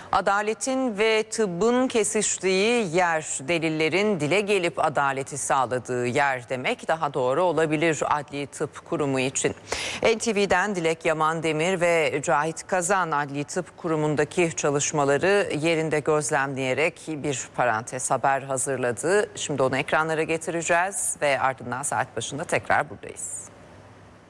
Adaletin ve tıbbın kesiştiği yer, delillerin dile gelip adaleti sağladığı yer demek daha doğru olabilir Adli Tıp Kurumu için. NTV'den Dilek Yaman Demir ve Cahit Kazan Adli Tıp Kurumu'ndaki çalışmaları yerinde gözlemleyerek bir parantez haber hazırladı. Şimdi onu ekranlara getireceğiz ve ardından saat başında tekrar buradayız.